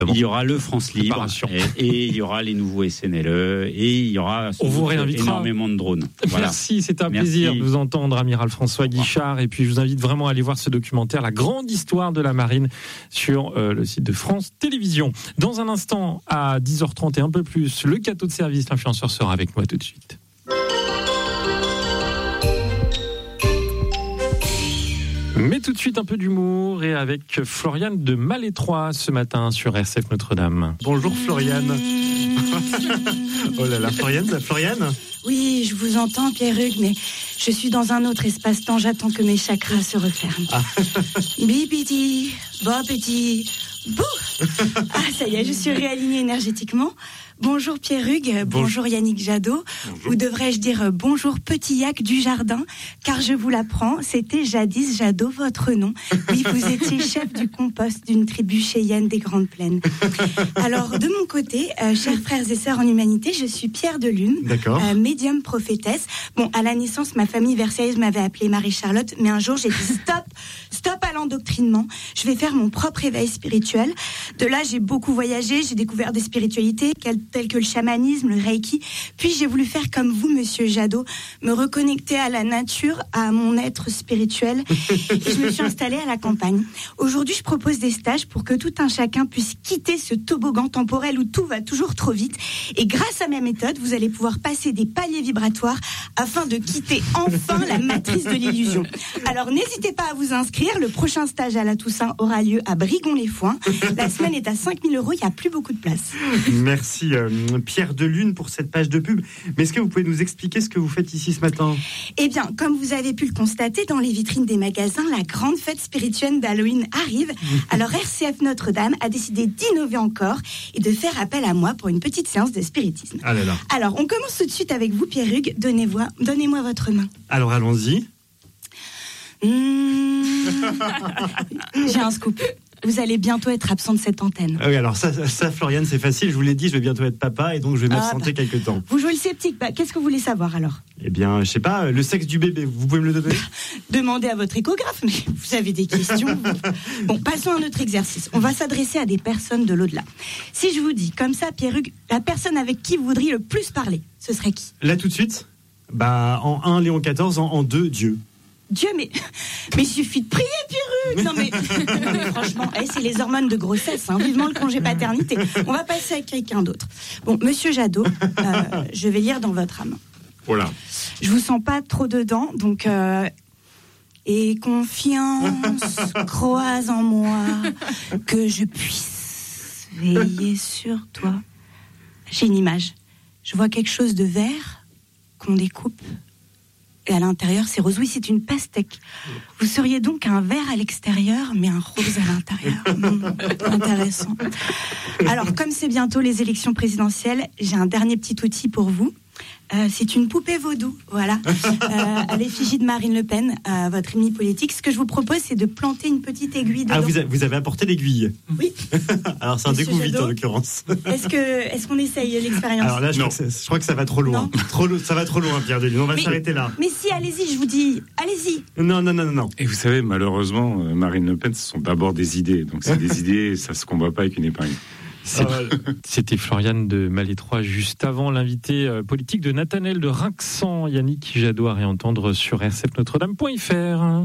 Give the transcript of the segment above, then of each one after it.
Il y aura le France Libre et il y aura les nouveaux SNLE et il y aura énormément de drones. Voilà. Merci, c'est un plaisir de vous entendre, amiral François Guichard. Et puis je vous invite vraiment à aller voir ce documentaire, La grande histoire de la marine, sur le site de France Télévisions. Dans un instant, à 10h30 et un peu plus, le cadeau de service, l'influenceur sera avec moi tout de suite. Mais tout de suite un peu d'humour et avec Floriane de Malétroit ce matin sur RCF Notre-Dame. Bonjour Floriane. Oh là là, Floriane. Oui, je vous entends Pierre-Hugues, mais je suis dans un autre espace-temps, j'attends que mes chakras se referment. Bibidi, bobidi, bouh. Ça y est, je suis réalignée énergétiquement. Bonjour Pierre-Hugues, bonjour Yannick Jadot, ou devrais-je dire bonjour Petit Yac du Jardin, car je vous l'apprends, c'était jadis Jadot votre nom. Oui, vous étiez chef du compost d'une tribu cheyenne des Grandes Plaines. Alors, de mon côté, chers frères et sœurs en humanité, je suis Pierre de Lune, médium prophétesse. Bon, à la naissance, ma famille versaillaise m'avait appelée Marie-Charlotte, mais un jour j'ai dit stop à l'endoctrinement, je vais faire mon propre éveil spirituel. De là, j'ai beaucoup voyagé, j'ai découvert des spiritualités telles que le chamanisme, le reiki. Puis j'ai voulu faire comme vous, monsieur Jadot, me reconnecter à la nature, à mon être spirituel. Et je me suis installée à la campagne. Aujourd'hui, je propose des stages pour que tout un chacun puisse quitter ce toboggan temporel où tout va toujours trop vite. Et grâce à ma méthode, vous allez pouvoir passer des paliers vibratoires afin de quitter enfin la matrice de l'illusion. Alors n'hésitez pas à vous inscrire. Le prochain stage à la Toussaint aura lieu à Brigon-les-Foins. La semaine est à 5 000 €, il n'y a plus beaucoup de place. Merci Pierre de Lune pour cette page de pub. Mais est-ce que vous pouvez nous expliquer ce que vous faites ici ce matin ? Eh bien, comme vous avez pu le constater dans les vitrines des magasins, la grande fête spirituelle d'Halloween arrive. Alors RCF Notre-Dame a décidé d'innover encore et de faire appel à moi pour une petite séance de spiritisme. Ah là là. Alors, on commence tout de suite avec vous, Pierre-Hugues. Donnez-moi votre main. Alors, allons-y. J'ai un scoop. Vous allez bientôt être absent de cette antenne. Ah oui, alors ça, Floriane, c'est facile. Je vous l'ai dit, je vais bientôt être papa et donc je vais m'absenter quelque temps. Vous jouez le sceptique. Qu'est-ce que vous voulez savoir alors ? Eh bien, je sais pas, le sexe du bébé, vous pouvez me le donner ? Demandez à votre échographe, mais vous avez des questions. Bon, passons à un autre exercice. On va s'adresser à des personnes de l'au-delà. Si je vous dis, comme ça, Pierre-Hugues, la personne avec qui vous voudriez le plus parler, ce serait qui ? Là, tout de suite ? En 1, Léon XIV, en 2, Dieu. Dieu, mais il suffit de prier, Pierre-Hugues. Non, mais franchement, c'est les hormones de grossesse, vivement le congé paternité. On va passer à quelqu'un d'autre. Bon, monsieur Jadot, je vais lire dans votre âme. Voilà. Je vous sens pas trop dedans, donc... Et confiance croise en moi que je puisse veiller sur toi. J'ai une image. Je vois quelque chose de vert qu'on découpe. Et à l'intérieur, c'est rose. Oui, c'est une pastèque. Vous seriez donc un vert à l'extérieur, mais un rose à l'intérieur. Intéressant. Alors, comme c'est bientôt les élections présidentielles, j'ai un dernier petit outil pour vous. C'est une poupée vaudou, voilà, à l'effigie de Marine Le Pen, votre ennemie politique. Ce que je vous propose, c'est de planter une petite aiguille dedans. Ah, vous avez apporté l'aiguille ? Oui. Alors, c'est un découvite, en l'occurrence. Est-ce qu'on essaye l'expérience ? Alors là, je crois que ça va trop loin. Ça va trop loin, Pierre de Lune. On va s'arrêter là. Mais si, allez-y, je vous dis, allez-y. Non. Et vous savez, malheureusement, Marine Le Pen, ce sont d'abord des idées. Donc, c'est des idées, ça se combat pas avec une épingle. C'était Floriane de Malétroit juste avant l'invité politique de Nathanaël de Rinxan. Yannick Jadot à réentendre sur rcfnotredame.fr.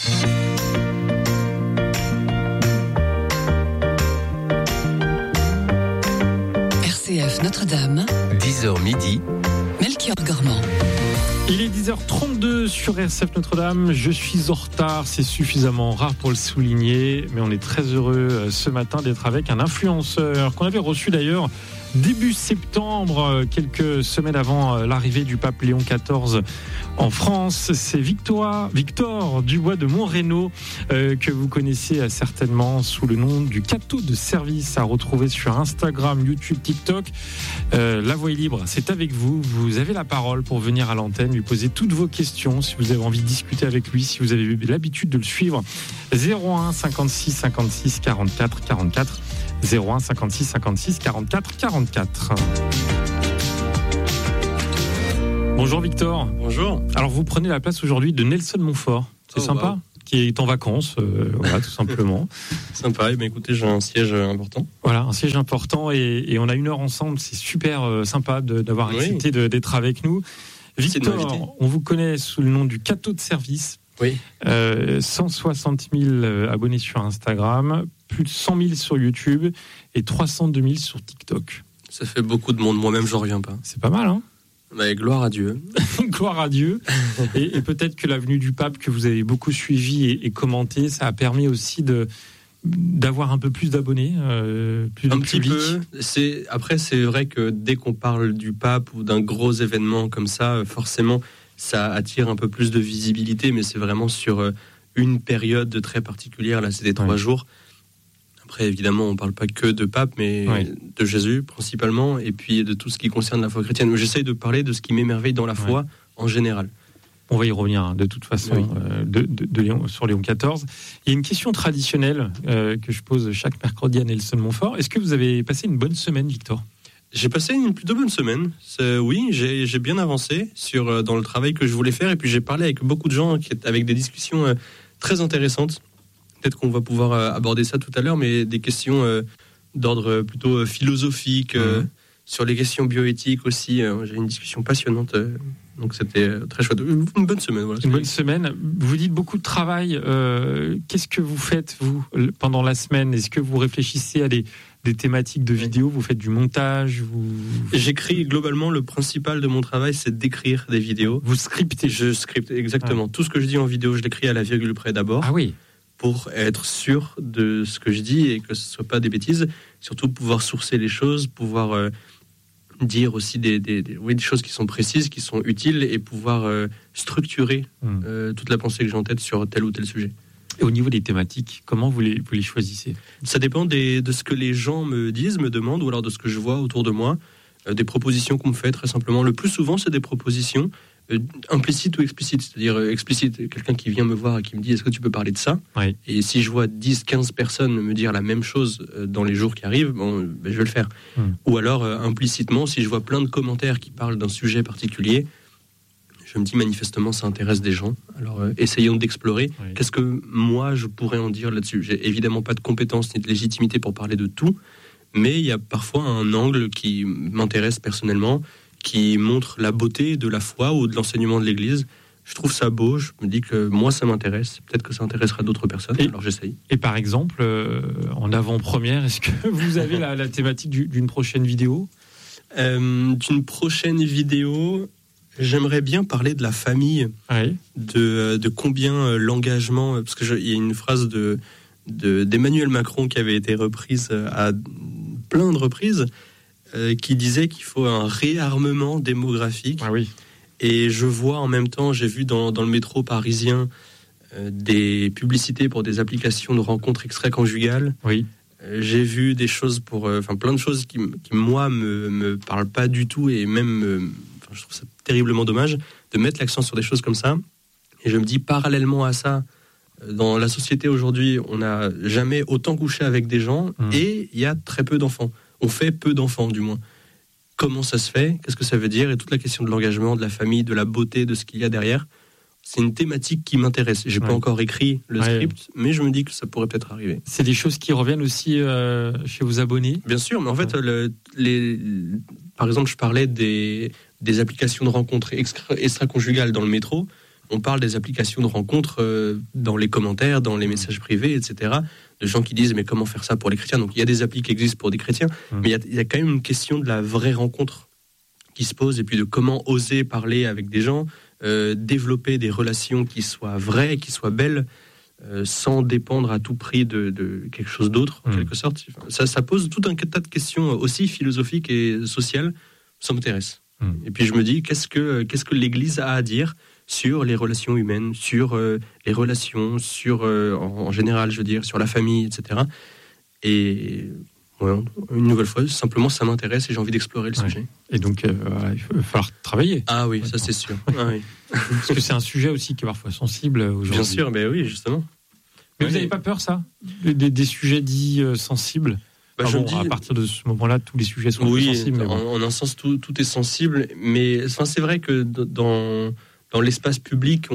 RCF Notre-Dame, 10h midi, Melchior Gormand. Il est 10h32 sur RCF Notre-Dame. Je suis en retard, c'est suffisamment rare pour le souligner, mais on est très heureux ce matin d'être avec un influenceur qu'on avait reçu d'ailleurs début septembre, quelques semaines avant l'arrivée du pape Léon XIV en France. C'est Victor Dubois de Montreno, que vous connaissez certainement sous le nom du Cateau de service, à retrouver sur Instagram, YouTube, TikTok. La voix est libre, c'est avec vous. Vous avez la parole pour venir à l'antenne, lui poser toutes vos questions, si vous avez envie de discuter avec lui, si vous avez l'habitude de le suivre. 01 56 56 44 44. 01 56 56 44 44. Bonjour Victor. Bonjour. Alors vous prenez la place aujourd'hui de Nelson Montfort. C'est sympa. Wow. qui est en vacances, voilà, tout simplement. Sympa, et bien écoutez, j'ai un siège important. Voilà, un siège important, et on a 1 heure ensemble, c'est super sympa d'avoir accepté d'être avec nous. Victor, on vous connaît sous le nom du Cato de service. Oui. 160 000 abonnés sur Instagram, plus de 100 000 sur YouTube et 302 000 sur TikTok. Ça fait beaucoup de monde, moi-même j'en reviens pas. C'est pas mal, hein? Gloire à Dieu. Gloire à Dieu. Et peut-être que la venue du pape que vous avez beaucoup suivi et commenté, ça a permis aussi d'avoir un peu plus d'abonnés, plus de public. Un petit peu. Après, c'est vrai que dès qu'on parle du pape ou d'un gros événement comme ça, forcément, ça attire un peu plus de visibilité, mais c'est vraiment sur une période très particulière. Là, c'était 3 jours. Après, évidemment, on ne parle pas que de pape, mais de Jésus principalement, et puis de tout ce qui concerne la foi chrétienne. J'essaye de parler de ce qui m'émerveille dans la foi en général. On va y revenir de toute façon sur Léon XIV. Il y a une question traditionnelle que je pose chaque mercredi à Nelson Montfort. Est-ce que vous avez passé une bonne semaine, Victor ? J'ai passé une plutôt bonne semaine. Oui, j'ai bien avancé dans le travail que je voulais faire, et puis j'ai parlé avec beaucoup de gens avec des discussions très intéressantes. Peut-être qu'on va pouvoir aborder ça tout à l'heure, mais des questions d'ordre plutôt philosophique, sur les questions bioéthiques aussi. J'ai une discussion passionnante, donc c'était très chouette. Une bonne semaine. Voilà, une bonne semaine. Vous dites beaucoup de travail. Qu'est-ce que vous faites, vous, pendant la semaine ? Est-ce que vous réfléchissez à des thématiques de vidéos ? Vous faites du montage ? J'écris globalement, le principal de mon travail, c'est d'écrire des vidéos. Vous scriptez ? Je scripte, exactement. Tout ce que je dis en vidéo, je l'écris à la virgule près d'abord. Ah oui. Pour être sûr de ce que je dis et que ce ne soit pas des bêtises. Surtout pouvoir sourcer les choses, pouvoir dire aussi des choses qui sont précises, qui sont utiles, et pouvoir structurer toute la pensée que j'ai en tête sur tel ou tel sujet. Et au niveau des thématiques, comment vous les choisissez ? Ça dépend de ce que les gens me disent, me demandent, ou alors de ce que je vois autour de moi. Des propositions qu'on me fait, très simplement. Le plus souvent, c'est des propositions implicite ou explicite, c'est-à-dire explicite, quelqu'un qui vient me voir et qui me dit est-ce que tu peux parler de ça, et si je vois 10-15 personnes me dire la même chose dans les jours qui arrivent, je vais le faire. Ou alors implicitement, si je vois plein de commentaires qui parlent d'un sujet particulier, je me dis manifestement ça intéresse des gens, alors essayons d'explorer qu'est-ce que moi je pourrais en dire là-dessus. J'ai évidemment pas de compétences ni de légitimité pour parler de tout, mais il y a parfois un angle qui m'intéresse personnellement, qui montre la beauté de la foi ou de l'enseignement de l'Église. Je trouve ça beau, je me dis que moi ça m'intéresse, peut-être que ça intéressera d'autres personnes, alors j'essaye. Et par exemple, en avant-première, est-ce que vous avez la thématique d'une prochaine vidéo ? D'une prochaine vidéo, j'aimerais bien parler de la famille, de combien l'engagement, parce qu'il y a une phrase d'Emmanuel Macron qui avait été reprise à plein de reprises, qui disait qu'il faut un réarmement démographique. Et je vois en même temps, j'ai vu dans le métro parisien des publicités pour des applications de rencontres extra-conjugales. J'ai vu des choses plein de choses qui moi me parlent pas du tout, et même je trouve ça terriblement dommage de mettre l'accent sur des choses comme ça. Et je me dis, parallèlement à ça, dans la société aujourd'hui, on n'a jamais autant couché avec des gens, et il y a très peu d'enfants. On fait peu d'enfants, du moins. Comment ça se fait ? Qu'est-ce que ça veut dire ? Et toute la question de l'engagement, de la famille, de la beauté, de ce qu'il y a derrière, c'est une thématique qui m'intéresse. J'ai pas encore écrit le script, mais je me dis que ça pourrait peut-être arriver. C'est des choses qui reviennent aussi chez vos abonnés ? Bien sûr, mais en fait, par exemple, je parlais des applications de rencontres extra-conjugales dans le métro. On parle des applications de rencontres dans les commentaires, dans les messages privés, etc., de gens qui disent mais comment faire ça pour les chrétiens ? Donc il y a des applis qui existent pour des chrétiens, mais il y a quand même une question de la vraie rencontre qui se pose, et puis de comment oser parler avec des gens, développer des relations qui soient vraies, qui soient belles, sans dépendre à tout prix de quelque chose d'autre, en quelque sorte. Ça pose tout un tas de questions aussi philosophiques et sociales. Ça m'intéresse. Et puis je me dis, qu'est-ce que l'Église a à dire sur les relations humaines, sur les relations, en général, je veux dire, sur la famille, etc. Et une nouvelle fois, simplement, ça m'intéresse et j'ai envie d'explorer le sujet. Et donc, il va falloir travailler. Ah oui, ça c'est sûr. Parce que c'est un sujet aussi qui est parfois sensible aujourd'hui. Bien sûr, mais oui, justement. Mais vous n'avez pas peur, ça, des sujets dits sensibles ? À partir de ce moment-là, tous les sujets sont sensibles. Oui, en un sens, tout est sensible. Mais c'est vrai que dans l'espace public,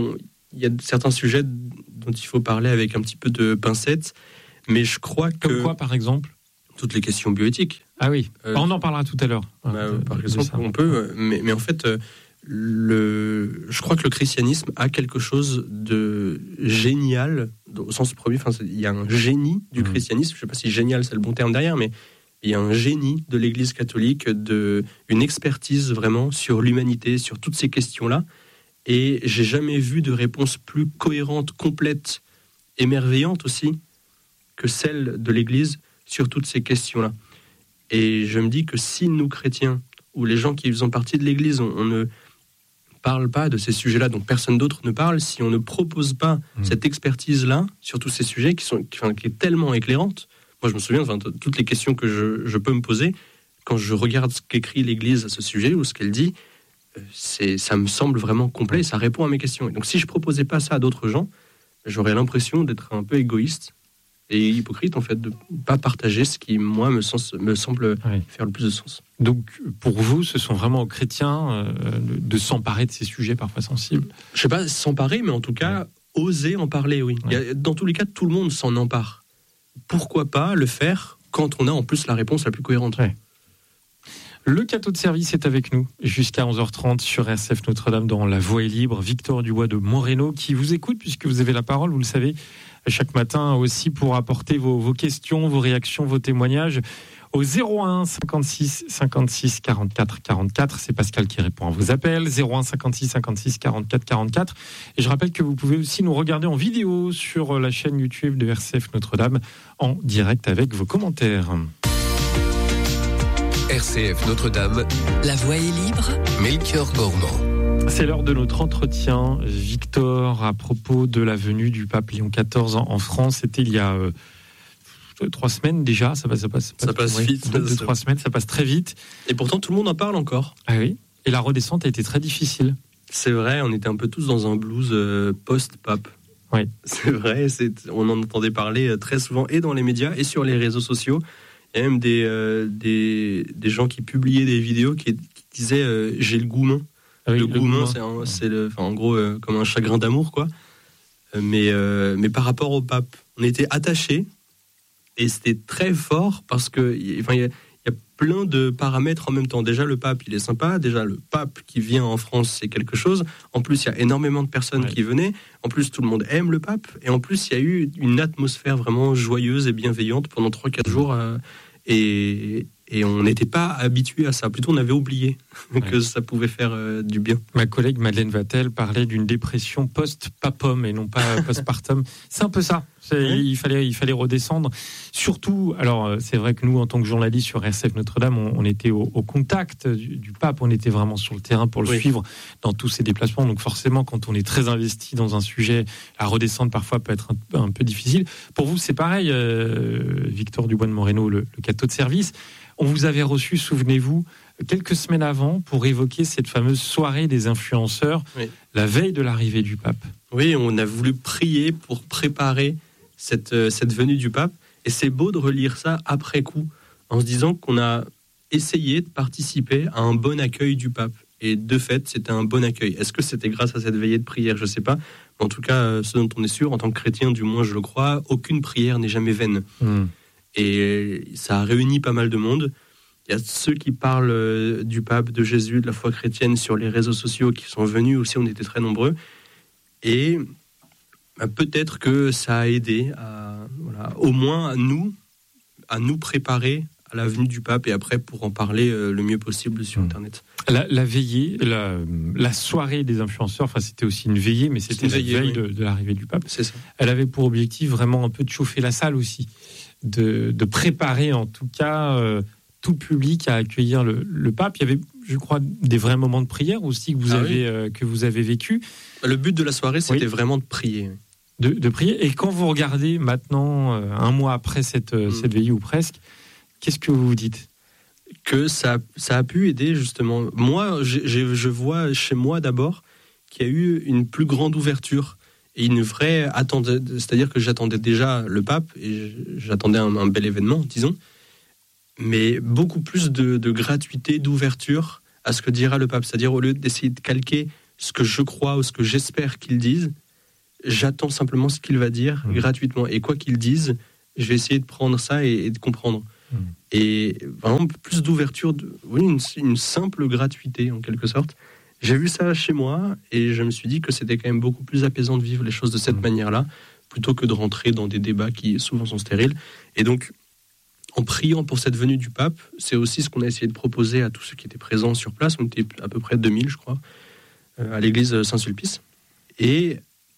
il y a certains sujets dont il faut parler avec un petit peu de pincettes, mais je crois que... Comme quoi, par exemple ? Toutes les questions bioéthiques. Ah oui, on en parlera tout à l'heure. Par exemple, on peut, mais en fait, je crois que le christianisme a quelque chose de génial, au sens premier, il y a un génie du christianisme, je ne sais pas si génial c'est le bon terme derrière, mais il y a un génie de l'Église catholique, une expertise vraiment sur l'humanité, sur toutes ces questions-là, et j'ai jamais vu de réponse plus cohérente, complète, émerveillante aussi, que celle de l'Église sur toutes ces questions-là. Et je me dis que si nous, chrétiens, ou les gens qui faisons partie de l'Église, on ne parle pas de ces sujets-là, donc personne d'autre ne parle, si on ne propose pas cette expertise-là sur tous ces sujets qui est tellement éclairante. Moi, je me souviens, toutes les questions que je peux me poser, quand je regarde ce qu'écrit l'Église à ce sujet, ou ce qu'elle dit, ça me semble vraiment complet, ça répond à mes questions. Et donc, si je proposais pas ça à d'autres gens, j'aurais l'impression d'être un peu égoïste et hypocrite, en fait, de ne pas partager ce qui, moi, me semble faire le plus de sens. Donc, pour vous, ce sont vraiment aux chrétiens de s'emparer de ces sujets parfois sensibles ? Je ne sais pas s'emparer, mais en tout cas, oser en parler, oui. Ouais. Dans tous les cas, tout le monde s'en empare. Pourquoi pas le faire quand on a en plus la réponse la plus cohérente ? Ouais. Le cateau de service est avec nous jusqu'à 11h30 sur RCF Notre-Dame dans La Voix est libre. Victor Dubois de Moreno qui vous écoute puisque vous avez la parole, vous le savez, chaque matin aussi pour apporter vos questions, vos réactions, vos témoignages au 01 56 56 44 44. C'est Pascal qui répond à vos appels. 01 56 56 44 44. Et je rappelle que vous pouvez aussi nous regarder en vidéo sur la chaîne YouTube de RCF Notre-Dame en direct avec vos commentaires. RCF Notre-Dame, La Voix est libre, Melchior Gormand. C'est l'heure de notre entretien, Victor, à propos de la venue du pape Léon XIV en France. C'était il y a 3 semaines déjà, ça passe vite. 2-3 semaines, ça passe très vite. Et pourtant, tout le monde en parle encore. Ah oui. Et la redescente a été très difficile. C'est vrai, on était un peu tous dans un blues post-pape. Oui. C'est vrai, on en entendait parler très souvent, et dans les médias, et sur les réseaux sociaux. Il y a même des gens qui publiaient des vidéos qui disaient « j'ai le goumin ». Ah oui, le goumin, c'est en gros comme un chagrin d'amour, quoi. Mais par rapport au pape, on était attachés, et c'était très fort, parce que il y a plein de paramètres en même temps. Déjà, le pape, il est sympa. Déjà, le pape qui vient en France, c'est quelque chose. En plus, il y a énormément de personnes qui venaient. En plus, tout le monde aime le pape. Et en plus, il y a eu une atmosphère vraiment joyeuse et bienveillante pendant 3-4 jours. Et on n'était pas habitué à ça. Plutôt, on avait oublié que ça pouvait faire du bien. Ma collègue Madeleine Vatel parlait d'une dépression post-papum et non pas post-partum. C'est un peu ça. Il fallait redescendre. Surtout, alors c'est vrai que nous, en tant que journalistes sur RCF Notre-Dame, on était au contact du pape. On était vraiment sur le terrain pour le suivre dans tous ses déplacements. Donc forcément, quand on est très investi dans un sujet, la redescendre parfois peut être un peu difficile. Pour vous, c'est pareil, Victor Dubois de Moreno, le cateau de service. On vous avait reçu, souvenez-vous, quelques semaines avant pour évoquer cette fameuse soirée des influenceurs, la veille de l'arrivée du pape. Oui, on a voulu prier pour préparer cette venue du pape. Et c'est beau de relire ça après coup, en se disant qu'on a essayé de participer à un bon accueil du pape. Et de fait, c'était un bon accueil. Est-ce que c'était grâce à cette veillée de prière ? Je ne sais pas. Mais en tout cas, ce dont on est sûr, en tant que chrétien, du moins je le crois, aucune prière n'est jamais vaine. Et ça a réuni pas mal de monde. Il y a ceux qui parlent du pape, de Jésus, de la foi chrétienne sur les réseaux sociaux qui sont venus aussi, on était très nombreux. Et peut-être que ça a aidé au moins à nous préparer à la venue du pape et après pour en parler le mieux possible sur Internet. La veillée, la soirée des influenceurs, enfin c'était aussi une veillée, mais c'était la veille de l'arrivée du pape. C'est ça. Elle avait pour objectif vraiment un peu de chauffer la salle aussi. De préparer en tout cas tout le public à accueillir le pape. Il y avait, je crois, des vrais moments de prière aussi que vous avez vécu. Le but de la soirée, c'était vraiment de prier. De prier. Et quand vous regardez maintenant, un mois après cette veillée ou presque, qu'est-ce que vous vous dites ? Que ça a pu aider justement. Moi, je vois chez moi d'abord qu'il y a eu une plus grande ouverture. Et une vraie attente, c'est-à-dire que j'attendais déjà le pape, et j'attendais un bel événement, disons, mais beaucoup plus de gratuité, d'ouverture à ce que dira le pape. C'est-à-dire, au lieu d'essayer de calquer ce que je crois ou ce que j'espère qu'il dise, j'attends simplement ce qu'il va dire gratuitement. Et quoi qu'il dise, je vais essayer de prendre ça et de comprendre. Et vraiment, plus d'ouverture, une simple gratuité en quelque sorte. J'ai vu ça chez moi et je me suis dit que c'était quand même beaucoup plus apaisant de vivre les choses de cette manière-là, plutôt que de rentrer dans des débats qui souvent sont stériles. Et donc, en priant pour cette venue du pape, c'est aussi ce qu'on a essayé de proposer à tous ceux qui étaient présents sur place. On était à peu près 2000, je crois, à l'église Saint-Sulpice. Et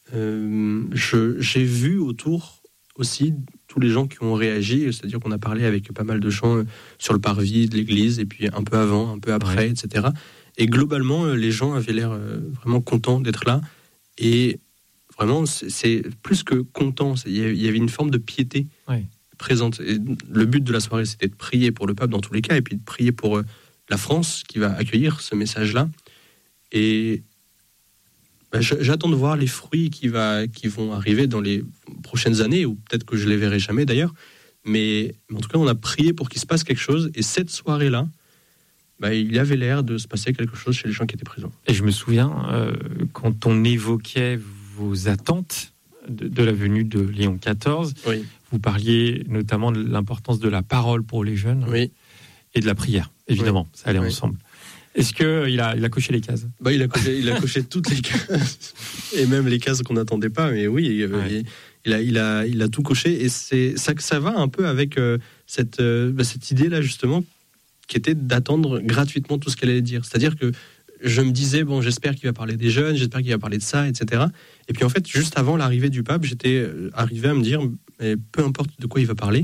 j'ai vu autour aussi tous les gens qui ont réagi, c'est-à-dire qu'on a parlé avec pas mal de gens sur le parvis de l'église, et puis un peu avant, un peu après, etc. Et globalement, les gens avaient l'air vraiment contents d'être là. Et vraiment, c'est plus que content. Il y avait une forme de piété présente. Et le but de la soirée, c'était de prier pour le pape dans tous les cas, et puis de prier pour la France qui va accueillir ce message-là. Et j'attends de voir les fruits qui vont arriver dans les prochaines années, ou peut-être que je les verrai jamais d'ailleurs. Mais en tout cas, on a prié pour qu'il se passe quelque chose. Et cette soirée-là, il avait l'air de se passer quelque chose chez les gens qui étaient présents. Et je me souviens, quand on évoquait vos attentes de la venue de Léon XIV, vous parliez notamment de l'importance de la parole pour les jeunes et de la prière, évidemment, ça allait ensemble. Est-ce qu'il a coché les cases ? Il a coché toutes les cases, et même les cases qu'on n'attendait pas, mais oui, il a tout coché, et c'est ça que ça va un peu avec cette idée-là, justement, qui était d'attendre gratuitement tout ce qu'elle allait dire. C'est-à-dire que je me disais, j'espère qu'il va parler des jeunes, j'espère qu'il va parler de ça, etc. Et puis en fait, juste avant l'arrivée du pape, j'étais arrivé à me dire, peu importe de quoi il va parler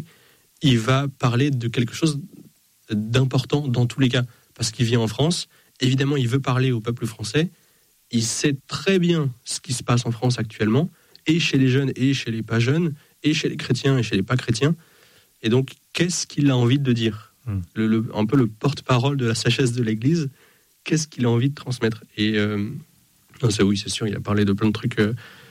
de quelque chose d'important dans tous les cas. Parce qu'il vient en France, évidemment, il veut parler au peuple français, il sait très bien ce qui se passe en France actuellement, et chez les jeunes, et chez les pas jeunes, et chez les chrétiens, et chez les pas chrétiens. Et donc, qu'est-ce qu'il a envie de dire ? Un peu le porte-parole de la sagesse de l'Église, qu'est-ce qu'il a envie de transmettre ? Et c'est sûr, il a parlé de plein de trucs.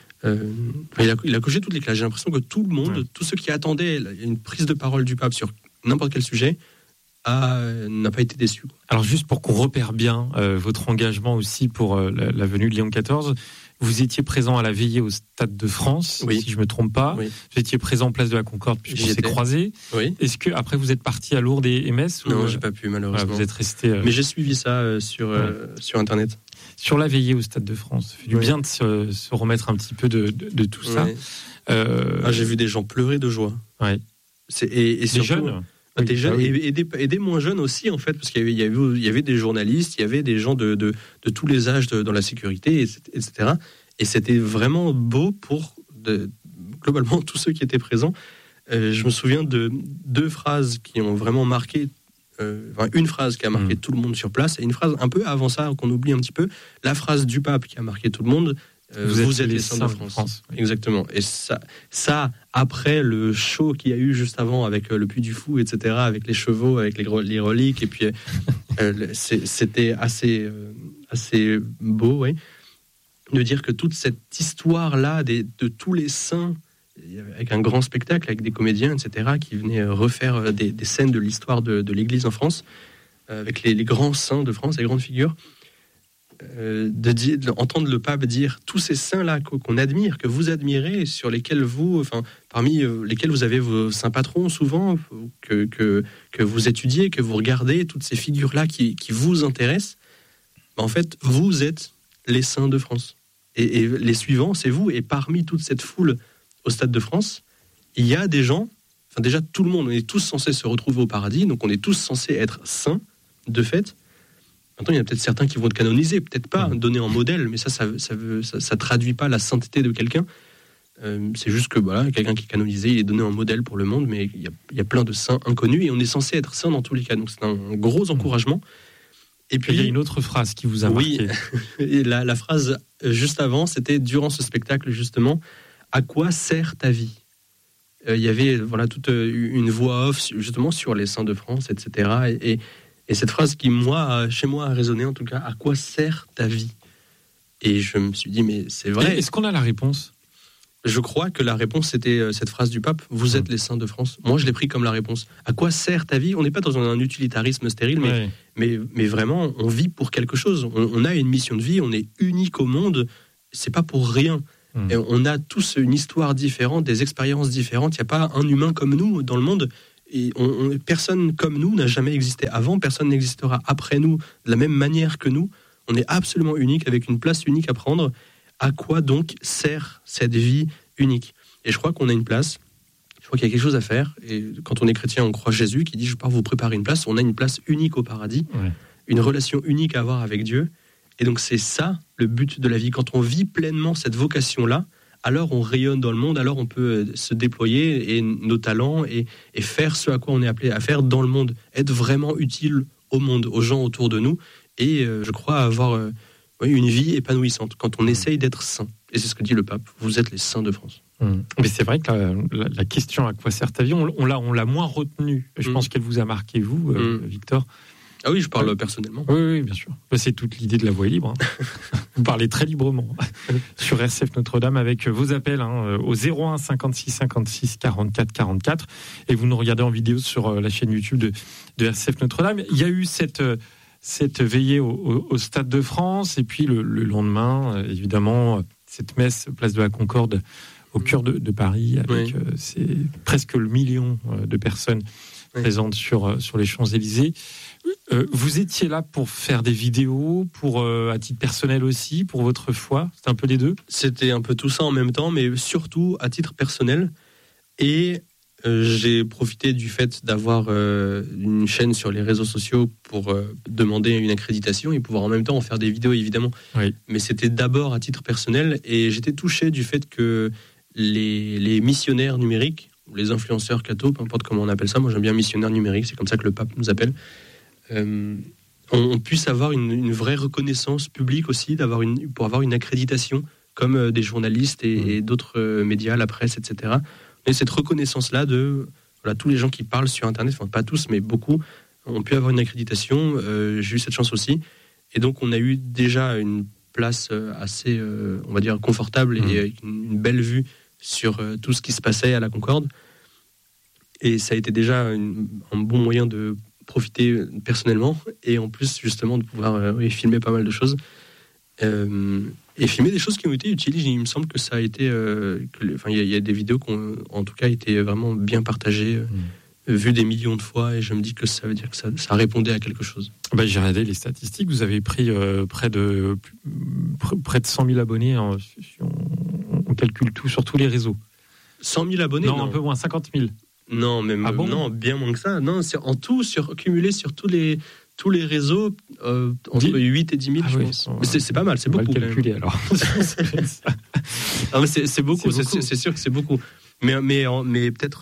Il a coché toutes les classes. J'ai l'impression que tout le monde, tous ceux qui attendaient une prise de parole du pape sur n'importe quel sujet, n'a pas été déçu. Alors juste pour qu'on repère bien votre engagement aussi pour la venue de Léon XIV, vous étiez présent à la veillée au Stade de France, si je ne me trompe pas. Vous étiez présent en place de la Concorde puisqu'on s'est croisés. Est-ce que après vous êtes parti à Lourdes et Metz ? Non, j'ai pas pu malheureusement. Vous êtes resté. Mais j'ai suivi ça sur Internet. Sur la veillée au Stade de France, ça fait du bien de se remettre un petit peu de tout ça. J'ai vu des gens pleurer de joie. Et des jeunes. Des jeunes et des moins jeunes aussi, en fait, parce qu'il y avait des journalistes, il y avait des gens de tous les âges dans la sécurité, etc. Et c'était vraiment beau pour globalement tous ceux qui étaient présents. Je me souviens de deux phrases qui ont vraiment marqué, une phrase qui a marqué tout le monde sur place, et une phrase un peu avant ça, qu'on oublie un petit peu, la phrase du pape qui a marqué tout le monde. Vous êtes les saints de France. Exactement. Et ça, après le show qu'il y a eu juste avant avec le Puy du Fou, etc., avec les chevaux, avec les reliques, et puis c'était assez beau, de dire que toute cette histoire-là de tous les saints, avec un grand spectacle, avec des comédiens, etc., qui venaient refaire des scènes de l'histoire de l'Église en France, avec les grands saints de France, les grandes figures, d'entendre le pape dire tous ces saints-là qu'on admire, que vous admirez, sur lesquels parmi lesquels vous avez vos saints patrons souvent, que vous étudiez, que vous regardez, toutes ces figures-là qui vous intéressent, en fait, vous êtes les saints de France. Et les suivants, c'est vous. Et parmi toute cette foule au Stade de France, il y a des gens, déjà tout le monde, on est tous censés se retrouver au paradis, donc on est tous censés être saints, de fait. Maintenant, il y a peut-être certains qui vont être canonisés, peut-être pas donnés en modèle, mais ça traduit pas la sainteté de quelqu'un. C'est juste que quelqu'un qui est canonisé, il est donné en modèle pour le monde, mais il y a plein de saints inconnus et on est censé être saints dans tous les cas. Donc c'est un gros encouragement. Et puis il y a une autre phrase qui vous a marqué. Et la phrase juste avant, c'était durant ce spectacle justement, à quoi sert ta vie ? Il y avait toute une voix off justement sur les saints de France, etc. Et cette phrase qui, chez moi, a résonné, en tout cas, à quoi sert ta vie ? Et je me suis dit, mais c'est vrai. Et est-ce qu'on a la réponse ? Je crois que la réponse, c'était cette phrase du pape, vous êtes les saints de France. Moi, je l'ai pris comme la réponse. À quoi sert ta vie ? On n'est pas dans un utilitarisme stérile, mais vraiment, on vit pour quelque chose. On a une mission de vie, on est unique au monde. C'est pas pour rien. Et on a tous une histoire différente, des expériences différentes. Il n'y a pas un humain comme nous dans le monde. Et personne comme nous n'a jamais existé avant, personne n'existera après nous de la même manière que nous. On est absolument unique, avec une place unique à prendre. À quoi donc sert cette vie unique ? Et je crois qu'on a une place, je crois qu'il y a quelque chose à faire. Et quand on est chrétien, on croit Jésus qui dit « Je pars vous préparer une place ». On a une place unique au paradis, une relation unique à avoir avec Dieu. Et donc c'est ça le but de la vie. Quand on vit pleinement cette vocation-là, alors on rayonne dans le monde, alors on peut se déployer et nos talents et faire ce à quoi on est appelé à faire dans le monde, être vraiment utile au monde, aux gens autour de nous, et je crois avoir une vie épanouissante quand on essaye d'être saint. Et c'est ce que dit le pape, vous êtes les saints de France. Mais c'est vrai que la question à quoi sert ta vie, on l'a moins retenue. Je pense qu'elle vous a marqué, vous, Victor. Ah oui, je parle personnellement. Oui, bien sûr. C'est toute l'idée de la voix libre. Vous parlez très librement sur RCF Notre-Dame avec vos appels au 01 56 56 44 44. Et vous nous regardez en vidéo sur la chaîne YouTube de RCF Notre-Dame. Il y a eu cette veillée au Stade de France. Et puis le lendemain, évidemment, cette messe place de la Concorde au cœur de Paris avec c'est presque le million de personnes présentes sur les Champs-Élysées. Vous étiez là pour faire des vidéos, à titre personnel aussi, pour votre foi. C'était un peu les deux ? C'était un peu tout ça en même temps, mais surtout à titre personnel. Et j'ai profité du fait d'avoir une chaîne sur les réseaux sociaux pour demander une accréditation et pouvoir en même temps en faire des vidéos, évidemment. Oui. Mais c'était d'abord à titre personnel. Et j'étais touché du fait que les missionnaires numériques, ou les influenceurs cathos, peu importe comment on appelle ça, moi j'aime bien missionnaire numérique, c'est comme ça que le pape nous appelle, on puisse avoir une vraie reconnaissance publique aussi, pour avoir une accréditation, comme des journalistes et d'autres médias, la presse, etc. Et cette reconnaissance-là de tous les gens qui parlent sur Internet, enfin pas tous, mais beaucoup, ont pu avoir une accréditation. J'ai eu cette chance aussi. Et donc on a eu déjà une place assez, on va dire, confortable et avec une belle vue sur tout ce qui se passait à la Concorde. Et ça a été déjà un bon moyen de profiter personnellement et en plus justement de pouvoir filmer pas mal de choses et filmer des choses qui ont été utiles. Il me semble que ça a été il y a des vidéos qui ont en tout cas été vraiment bien partagées, vues des millions de fois, et je me dis que ça veut dire que ça répondait à quelque chose. J'ai regardé les statistiques, vous avez pris près de 100 000 abonnés, on calcule tout sur tous les réseaux. 100 000 abonnés? Non, un peu moins, 50 000. Non, même non, bien moins que ça. Non, c'est en tout, cumulé sur tous les réseaux, entre 8 et 10 000, je pense. Mais c'est pas mal, c'est beaucoup. On va le calculer, alors. Non, mais c'est beaucoup, c'est sûr que c'est beaucoup. Mais peut-être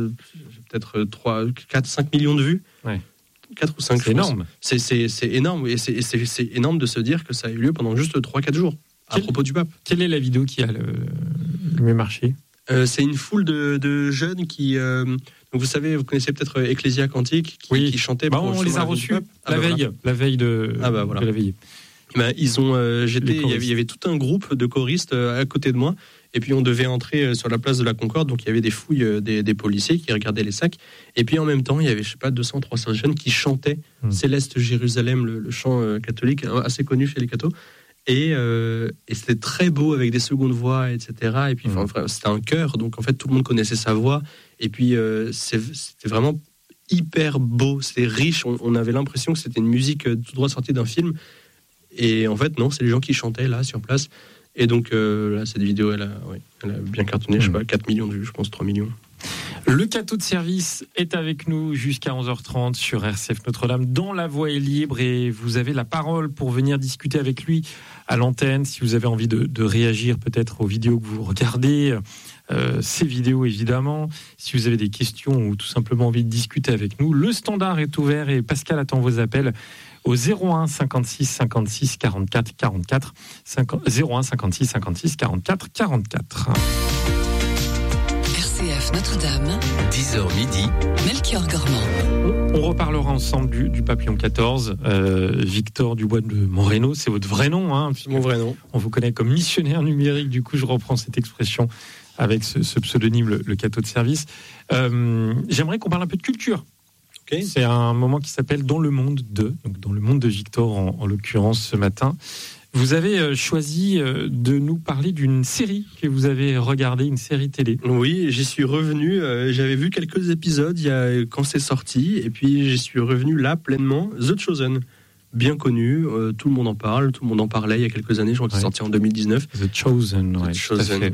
4, 5 millions de vues. Ouais. 4 ou 5, c'est énorme. C'est énorme, et c'est énorme de se dire que ça a eu lieu pendant juste 3-4 jours, à propos du pape. Quelle est la vidéo qui a le mieux marché ? C'est une foule de jeunes qui... donc vous savez, vous connaissez peut-être Ecclesia Cantique qui chantait... on les a reçus la veille de la veillée. Ils ont il y avait tout un groupe de choristes à côté de moi, et puis on devait entrer sur la place de la Concorde, donc il y avait des fouilles des policiers qui regardaient les sacs, et puis en même temps il y avait 200-300 jeunes qui chantaient Céleste Jérusalem, le chant catholique assez connu chez les cathos. Et c'était très beau avec des secondes voix, etc. Et puis c'était un chœur, donc en fait tout le monde connaissait sa voix. Et puis c'était vraiment hyper beau, c'était riche. On avait l'impression que c'était une musique tout droit sortie d'un film. Et en fait non, c'est les gens qui chantaient là sur place. Et donc là, cette vidéo, elle a bien cartonné. Je sais pas, 4 millions de vues, je pense 3 millions. Le cateau de service est avec nous jusqu'à 11h30 sur RCF Notre-Dame dans La Voix est libre, et vous avez la parole pour venir discuter avec lui à l'antenne si vous avez envie de réagir peut-être aux vidéos que vous regardez, ces vidéos évidemment, si vous avez des questions ou tout simplement envie de discuter avec nous. Le standard est ouvert et Pascal attend vos appels au 01 56 56 44 44 01 56 56 44 44. RCF Notre-Dame, 10h midi, Melchior Gormand. On reparlera ensemble du papillon 14, Victor Dubois de Moreno, c'est votre vrai nom, hein, mon vrai nom. On vous connaît comme missionnaire numérique, du coup je reprends cette expression avec ce pseudonyme, le cateau de service. J'aimerais qu'on parle un peu de culture. Okay. C'est un moment qui s'appelle Dans le monde de Victor en l'occurrence ce matin. Vous avez choisi de nous parler d'une série que vous avez regardée, une série télé. Oui, j'y suis revenu. J'avais vu quelques épisodes quand c'est sorti, et puis j'y suis revenu là pleinement. The Chosen, bien connu, tout le monde en parle, tout le monde en parlait il y a quelques années. Je crois que c'est sorti en 2019. The Chosen, The Chosen.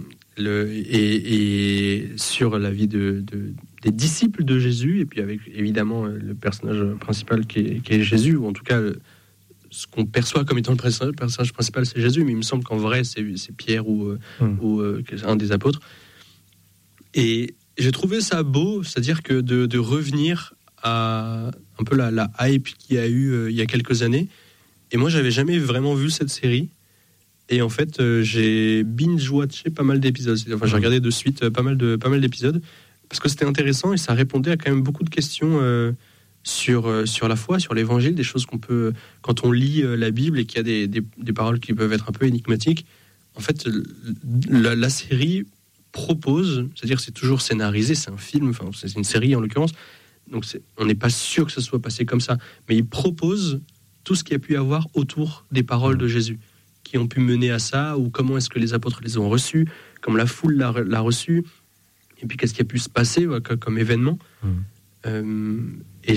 Et sur la vie des disciples de Jésus, et puis avec évidemment le personnage principal qui est Jésus, ou en tout cas ce qu'on perçoit comme étant le personnage principal, c'est Jésus, mais il me semble qu'en vrai c'est Pierre ou un des apôtres. Et j'ai trouvé ça beau, c'est-à-dire que de revenir à un peu la hype qu'il y a eu il y a quelques années. Et moi, j'avais jamais vraiment vu cette série. Et en fait, j'ai binge-watché pas mal d'épisodes. Enfin, j'ai regardé de suite pas mal d'épisodes parce que c'était intéressant et ça répondait à quand même beaucoup de questions sur la foi, sur l'évangile, des choses qu'on peut, quand on lit la Bible et qu'il y a des paroles qui peuvent être un peu énigmatiques. En fait, la série propose, c'est-à-dire c'est toujours scénarisé, c'est un film, enfin c'est une série en l'occurrence, donc on n'est pas sûr que ça soit passé comme ça, mais il propose tout ce qu'il y a pu y avoir autour des paroles de Jésus, qui ont pu mener à ça, ou comment est-ce que les apôtres les ont reçus, comment la foule l'a reçu, et puis qu'est-ce qui a pu se passer comme événement. Et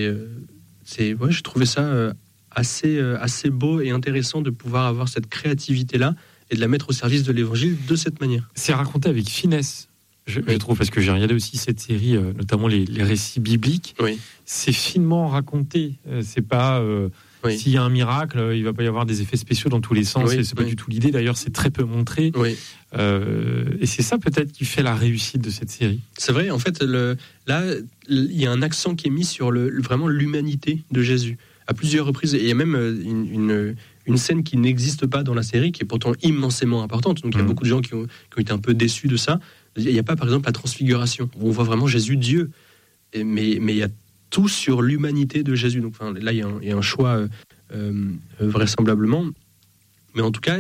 je trouvais ça assez beau et intéressant de pouvoir avoir cette créativité-là et de la mettre au service de l'évangile de cette manière. C'est raconté avec finesse, je trouve, parce que j'ai regardé aussi cette série, notamment les récits bibliques. Oui. C'est finement raconté. C'est pas s'il y a un miracle, il va pas y avoir des effets spéciaux dans tous les sens. Et c'est pas du tout l'idée. D'ailleurs, c'est très peu montré. Oui. Et c'est ça peut-être qui fait la réussite de cette série. C'est vrai. En fait, là, il y a un accent qui est mis sur vraiment l'humanité de Jésus à plusieurs reprises. Et il y a même une scène qui n'existe pas dans la série, qui est pourtant immensément importante. Donc il y a beaucoup de gens qui ont été un peu déçus de ça. Il n'y a pas, par exemple, la transfiguration, où on voit vraiment Jésus Dieu. Mais il y a tout sur l'humanité de Jésus. Donc là, il y a un choix vraisemblablement. Mais en tout cas,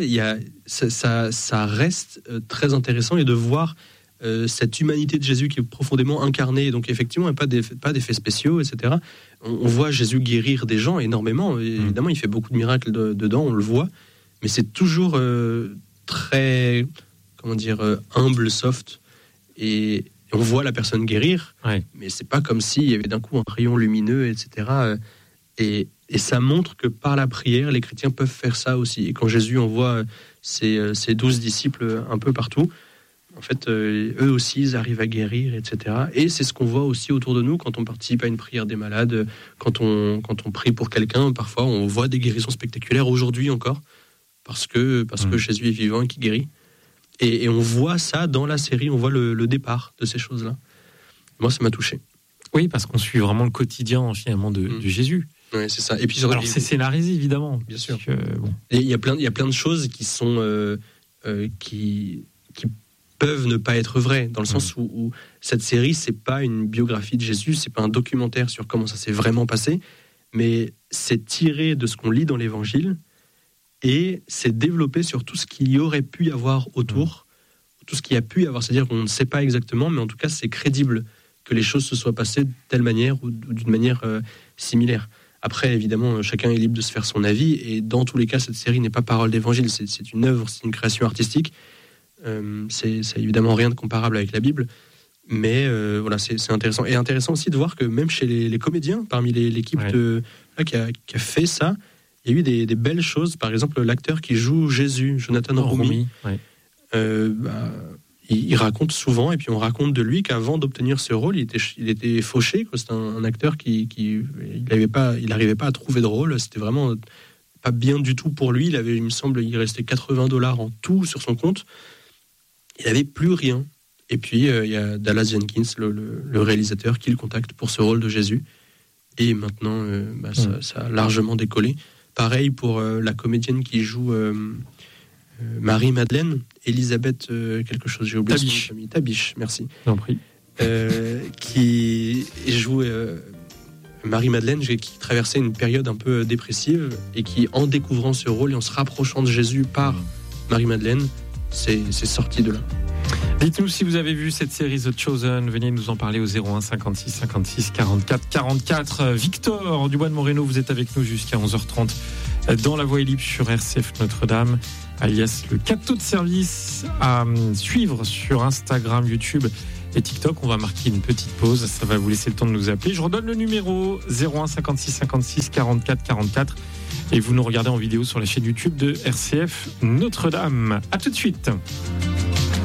ça reste très intéressant, et de voir cette humanité de Jésus qui est profondément incarnée. Donc effectivement, il n'y a pas d'effets spéciaux, etc. On voit Jésus guérir des gens énormément. Évidemment, il fait beaucoup de miracles dedans, on le voit. Mais c'est toujours très, humble, soft. Et on voit la personne guérir, mais c'est pas comme s'il y avait d'un coup un rayon lumineux, etc. Et ça montre que par la prière, les chrétiens peuvent faire ça aussi. Et quand Jésus envoie ses 12 disciples un peu partout, en fait, eux aussi, ils arrivent à guérir, etc. Et c'est ce qu'on voit aussi autour de nous quand on participe à une prière des malades, quand on prie pour quelqu'un. Parfois, on voit des guérisons spectaculaires, aujourd'hui encore, parce que Jésus est vivant et qui guérit. Et on voit ça dans la série, on voit le départ de ces choses-là. Moi, ça m'a touché. Oui, parce qu'on suit vraiment le quotidien, finalement, de Jésus. Oui, c'est ça. Et puis, alors, c'est scénarisé, évidemment. Bien sûr. Et il y a plein de choses qui sont... qui peuvent ne pas être vraies, dans le sens où cette série, c'est pas une biographie de Jésus, c'est pas un documentaire sur comment ça s'est vraiment passé, mais c'est tiré de ce qu'on lit dans l'Évangile, et c'est développé sur tout ce qu'il y aurait pu y avoir autour, tout ce qu'il y a pu y avoir, c'est-à-dire qu'on ne sait pas exactement, mais en tout cas c'est crédible que les choses se soient passées de telle manière ou d'une manière similaire. Après, évidemment, chacun est libre de se faire son avis, et dans tous les cas, cette série n'est pas parole d'évangile, c'est une œuvre, c'est une création artistique. C'est évidemment rien de comparable avec la Bible, mais voilà, c'est intéressant. Et intéressant aussi de voir que même chez les comédiens, parmi l'équipe qui a fait ça, il y a eu des belles choses. Par exemple, l'acteur qui joue Jésus, Jonathan Roumi, il raconte souvent, et puis on raconte de lui qu'avant d'obtenir ce rôle, il était fauché. C'est un acteur qui il n'arrivait pas à trouver de rôle. C'était vraiment pas bien du tout pour lui. Il me semble, il restait $80 en tout sur son compte. Il n'avait plus rien. Et puis, il y a Dallas Jenkins, le réalisateur, qui le contacte pour ce rôle de Jésus. Et maintenant, ça a largement décollé. Pareil pour la comédienne qui joue Marie-Madeleine, Elisabeth quelque chose, j'ai oublié son nom de famille. Tabiche, merci. J'en prie. Qui joue Marie-Madeleine, qui traversait une période un peu dépressive, et qui, en découvrant ce rôle et en se rapprochant de Jésus par Marie-Madeleine, c'est sorti de là. Dites-nous si vous avez vu cette série The Chosen. Venez nous en parler au 01 56 56 44 44. Victor du Bois de Moreno, vous êtes avec nous jusqu'à 11h30 dans La Voix est libre sur RCF Notre-Dame, alias le cadeau de service à suivre sur Instagram, YouTube et TikTok. On va marquer une petite pause, ça va vous laisser le temps de nous appeler. Je redonne le numéro 01 56 56 44 44 et vous nous regardez en vidéo sur la chaîne YouTube de RCF Notre-Dame. À tout de suite.